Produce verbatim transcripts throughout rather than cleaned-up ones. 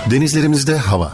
Denizlerimizde hava.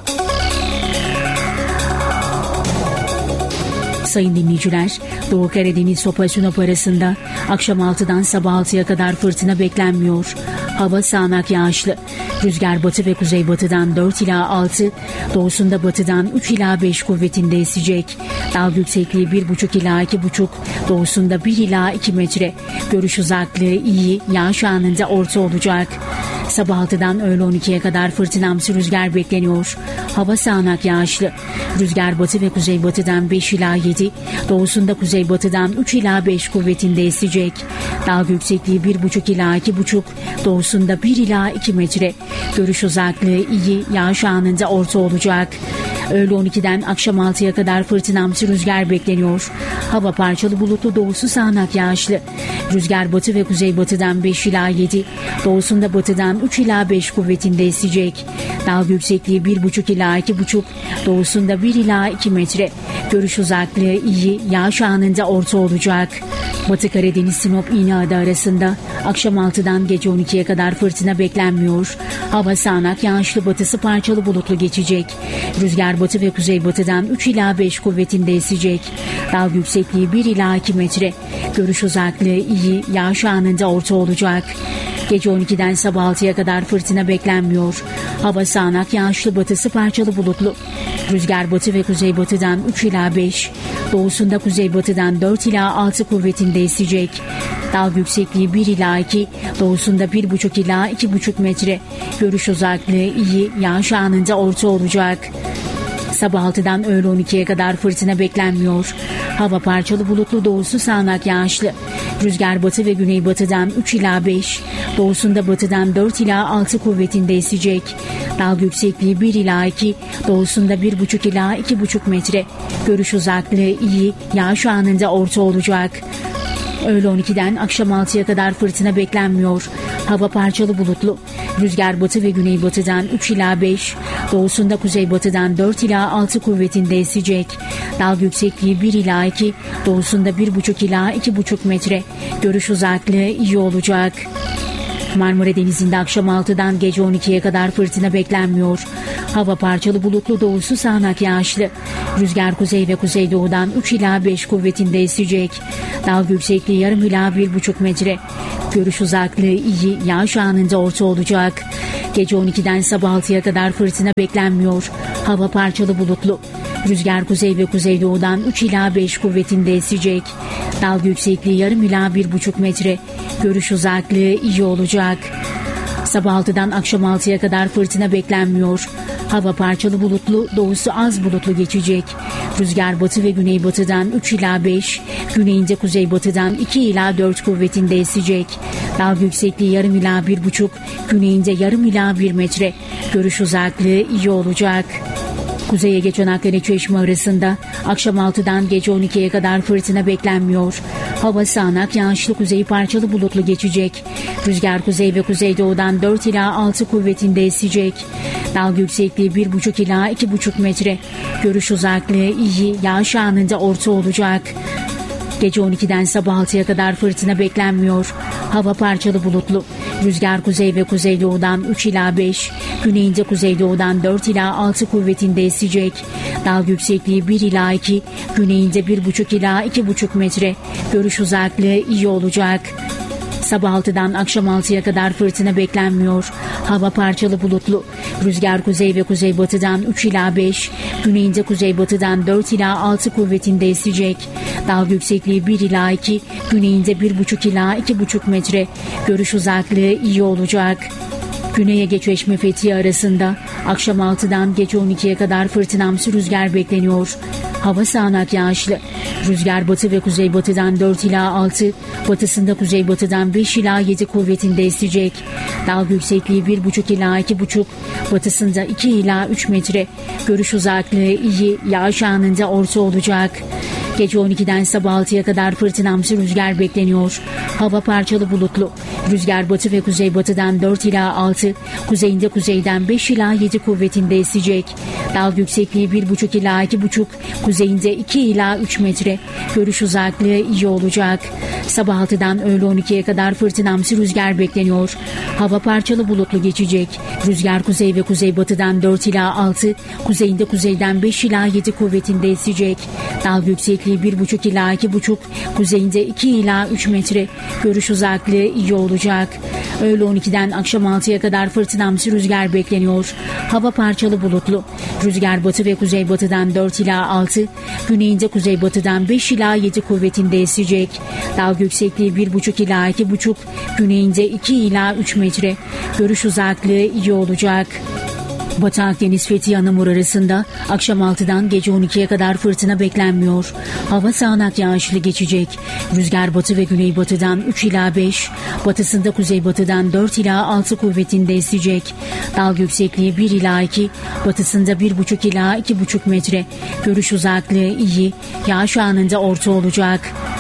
Sayın dinleyiciler, Doğu Karadeniz Sopa Sinop arasında akşam altıdan sabah altıya kadar fırtına beklenmiyor. Hava sağanak yağışlı. Rüzgar batı ve kuzeybatıdan dört ila altı, doğusunda batıdan üç ila beş kuvvetinde esecek. Dalga yüksekliği bir buçuk ila iki buçuk, doğusunda bir ila iki metre. Görüş uzaklığı iyi, yağış anında orta olacak. Sabah altıdan öğle on ikiye kadar fırtınamsı rüzgar bekleniyor. Hava sağanak yağışlı. Rüzgar batı ve kuzeybatıdan beş ila yedi, doğusunda kuzeybatıdan üç ila beş kuvvetinde esecek. Dalga yüksekliği bir buçuk ila iki buçuk, doğusunda bir ila iki metre. Görüş uzaklığı iyi, yağış anında orta olacak. Öğle on ikiden akşam altıya kadar fırtınamsı rüzgar bekleniyor. Hava parçalı bulutlu, doğusu sağanak yağışlı. Rüzgar batı ve kuzeybatıdan beş ila yedi, doğusunda batıdan üç ila beş kuvvetinde esecek. Dalga yüksekliği bir buçuk ila iki buçuk, doğusunda bir ila iki metre. Görüş uzaklığı iyi, yağış anında orta olacak. Batı Karadeniz Sinop İğneada arasında akşam altıdan gece on ikiye kadar fırtına beklenmiyor. Hava sağanak yağışlı, batısı parçalı bulutlu geçecek. Rüzgar batı ve kuzeybatıdan üç ila beş kuvvetinde esecek. Dalga yüksekliği bir ila iki metre. Görüş uzaklığı iyi, yağış anında orta olacak. Gece on ikiden sabah altıya kadar fırtına beklenmiyor. Hava sağanak yağışlı, batısı parçalı bulutlu. Rüzgar batı ve kuzeybatıdan üç ila beş, doğusunda kuzeybatıdan dört ila altı kuvvetinde esecek. Dalga yüksekliği bir ila iki, doğusunda bir buçuk ila iki buçuk metre. Görüş uzaklığı iyi, yağış anında orta olacak. Sabah altıdan öğle on ikiye kadar fırtına beklenmiyor. Hava parçalı bulutlu, doğusu sağanak yağışlı. Rüzgar batı ve güneybatıdan üç ila beş, doğusunda batıdan dört ila altı kuvvetinde esecek. Dalga yüksekliği bir ila iki, doğusunda bir buçuk ila iki buçuk metre. Görüş uzaklığı iyi, yağış anında orta olacak. Öğle on ikiden akşam altıya kadar fırtına beklenmiyor. Hava parçalı bulutlu. Rüzgar batı ve güneybatıdan üç ila beş, doğusunda kuzeybatıdan dört ila altı kuvvetinde esecek. Dalga yüksekliği bir ila iki, doğusunda bir buçuk ila iki buçuk metre. Görüş uzaklığı iyi olacak. Marmara Denizi'nde akşam altıdan gece on ikiye kadar fırtına beklenmiyor. Hava parçalı bulutlu, doğusu sağanak yağışlı. Rüzgar kuzey ve kuzeydoğudan üç ila beş kuvvetinde esecek. Dalga yüksekliği yarım ila bir buçuk metre. Görüş uzaklığı iyi, yağış anında orta olacak. Gece on ikiden sabah altıya kadar fırtına beklenmiyor. Hava parçalı bulutlu. Rüzgar kuzey ve kuzeydoğudan üç ila beş kuvvetinde esecek. Dalga yüksekliği yarım ila bir buçuk metre. Görüş uzaklığı iyi olacak. Sabah altıdan akşam altıya kadar fırtına beklenmiyor. Hava parçalı bulutlu, doğusu az bulutlu geçecek. Rüzgar batı ve güneybatıdan üç ila beş, güneyinde kuzeybatıdan iki ila dört kuvvetinde esecek. Dalga yüksekliği yarım ila bir buçuk, güneyinde yarım ila bir metre. Görüş uzaklığı iyi olacak. Kuzey Ege Çanakkale Çeşme arasında akşam altıdan gece on ikiye kadar fırtına beklenmiyor. Hava sağanak yağışlı, kuzeyi parçalı bulutlu geçecek. Rüzgar kuzey ve kuzeydoğudan dört ila altı kuvvetinde esecek. Dalga yüksekliği bir buçuk ila iki buçuk metre. Görüş uzaklığı iyi, yağış anında orta olacak. Gece on ikiden sabah altıya kadar fırtına beklenmiyor. Hava parçalı bulutlu. Rüzgar kuzey ve kuzeydoğudan üç ila beş, güneyinde kuzeydoğudan dört ila altı kuvvetinde esecek. Dalga yüksekliği bir ila iki, güneyinde bir buçuk ila iki buçuk metre. Görüş uzaklığı iyi olacak. Sabah altıdan akşam altıya kadar fırtına beklenmiyor. Hava parçalı bulutlu. Rüzgar kuzey ve kuzeybatıdan üç ila beş, güneyinde kuzeybatıdan dört ila altı kuvvetinde esecek. Dalga yüksekliği bir ila iki, güneyinde bir buçuk ila iki buçuk metre. Görüş uzaklığı iyi olacak. Güney Ege Çeşme Fethiye arasında akşam altıdan gece on ikiye kadar fırtınamsı rüzgar bekleniyor. Hava sağanak yağışlı. Rüzgar batı ve kuzeybatıdan dört ila altı, batısında kuzeybatıdan beş ila yedi kuvvetinde esecek. Dalga yüksekliği bir buçuk ila iki buçuk, batısında iki ila üç metre. Görüş uzaklığı iyi, yağış anında orta olacak. Gece on ikiden sabah altıya kadar fırtınamsı rüzgar bekleniyor. Hava parçalı bulutlu. Rüzgar batı ve kuzeybatıdan dört ila altı, kuzeyinde kuzeyden beş ila yedi kuvvetinde esecek. Dalga yüksekliği bir buçuk ila iki buçuk, kuzeyinde iki ila üç metre. Görüş uzaklığı iyi olacak. Sabah altıdan öğle on ikiye kadar fırtınamsı rüzgar bekleniyor. Hava parçalı bulutlu geçecek. Rüzgar kuzey ve kuzeybatıdan dört ila altı, kuzeyinde kuzeyden beş ila yedi kuvvetinde esecek. Dalga yüksekliği bir buçuk ila iki buçuk, kuzeyinde iki ila üç metre. Görüş uzaklığı iyi olacak. Öğle on ikiden akşam altıya kadar fırtınamsı rüzgar bekleniyor. Hava parçalı bulutlu. Rüzgar batı ve kuzeybatıdan dört ila altı, güneyinde kuzeybatıdan beş ila yedi kuvvetinde esecek. Dalga yüksekliği bir buçuk ila iki buçuk, güneyinde iki ila üç metre. Görüş uzaklığı iyi olacak. Batı Akdeniz Fethiye Anamur arasında akşam altıdan gece on ikiye kadar fırtına beklenmiyor. Hava sağanak yağışlı geçecek. Rüzgar batı ve güneybatıdan üç ila beş, batısında kuzeybatıdan dört ila altı kuvvetinde esecek. Dalga yüksekliği bir ila iki, batısında bir buçuk ila iki buçuk metre. Görüş uzaklığı iyi, yağış anında orta olacak.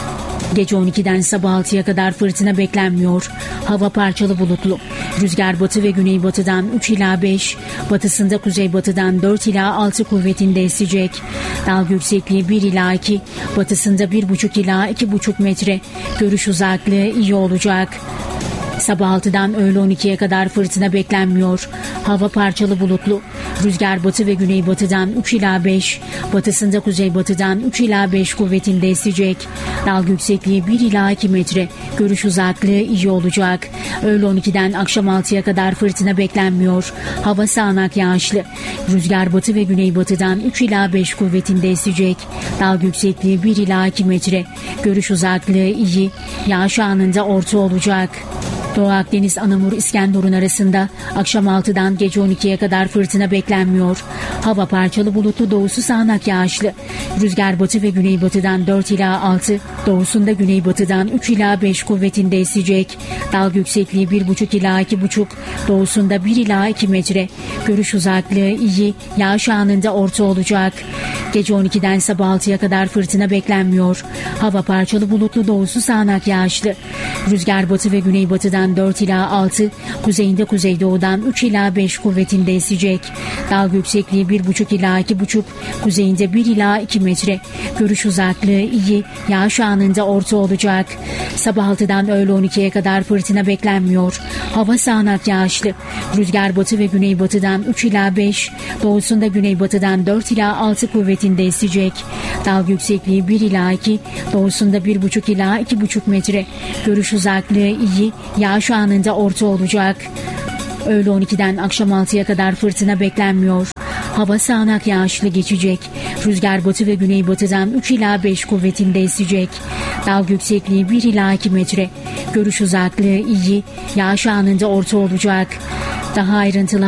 Gece on ikiden sabah altıya kadar fırtına beklenmiyor. Hava parçalı bulutlu. Rüzgar batı ve güneybatıdan üç ila beş, batısında kuzeybatıdan dört ila altı kuvvetinde esecek. Dalga yüksekliği bir ila iki, batısında bir buçuk ila iki buçuk metre. Görüş uzaklığı iyi olacak. Sabah altıdan öğle on ikiye kadar fırtına beklenmiyor. Hava parçalı bulutlu. Rüzgar batı ve güneybatıdan üç ila beş, batısında kuzeybatıdan üç ila beş kuvvetinde esecek. Dalga yüksekliği bir ila iki metre. Görüş uzaklığı iyi olacak. Öğle on ikiden akşam altıya kadar fırtına beklenmiyor. Hava sağanak yağışlı. Rüzgar batı ve güneybatıdan üç ila beş kuvvetinde esecek. Dalga yüksekliği bir ila iki metre. Görüş uzaklığı iyi. Yağış anında orta olacak. Doğu Akdeniz Anamur İskenderun arasında akşam altıdan gece on ikiye kadar fırtına beklenmiyor. Hava parçalı bulutlu, doğusu sağanak yağışlı. Rüzgar batı ve güneybatıdan dört ila altı, doğusunda güneybatıdan üç ila beş kuvvetinde esecek. Dalga yüksekliği bir buçuk ila iki buçuk, doğusunda bir ila iki metre. Görüş uzaklığı iyi, yağış anında orta olacak. Gece on ikiden sabah altıya kadar fırtına beklenmiyor. Hava parçalı bulutlu, doğusu sağanak yağışlı. Rüzgar batı ve güneybatıdan dört ila altı, kuzeyinde kuzeydoğudan üç ila beş kuvvetinde esecek. Dalga yüksekliği bir buçuk ila iki buçuk, kuzeyinde bir ila iki metre. Görüş uzaklığı iyi, yağış anında orta olacak. Sabah altıdan öğle on ikiye kadar fırtına beklenmiyor. Hava sağanak yağışlı. Rüzgar batı ve güneybatıdan üç ila beş, doğusunda güneybatıdan dört ila altı kuvvetinde esecek. Dalga yüksekliği bir ila iki, doğusunda bir buçuk ila iki buçuk metre. Görüş uzaklığı iyi, yağış anında orta olacak. Öğle on ikiden akşam altıya kadar fırtına beklenmiyor. Hava sağanak yağışlı geçecek. Rüzgar batı ve güneybatıdan üç ila beş kuvvetinde esecek. Dalga yüksekliği bir ila iki metre. Görüş uzaklığı iyi, yağış anında orta olacak. Daha ayrıntılı